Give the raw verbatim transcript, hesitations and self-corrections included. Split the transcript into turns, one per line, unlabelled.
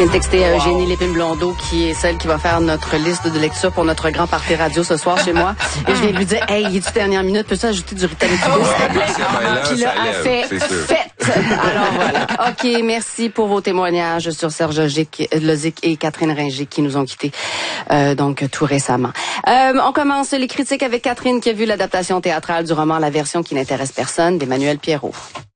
viens de texter à Eugénie Lépine-Blondeau, qui est celle qui va faire notre liste de lecture pour notre grand party radio ce soir chez moi. Et je viens de lui dire, hey, il est-tu dernière minute? Peux-tu ajouter du Rita Letubo? Puis là, elle fait, fait. Alors voilà. OK, merci pour vos témoignages sur Serge Lozic et Catherine Ringer qui nous ont quittés euh, donc tout récemment. Euh, on commence les critiques avec Catherine qui a vu l'adaptation théâtrale du roman La version qui n'intéresse personne d'Emmanuel Pierrot.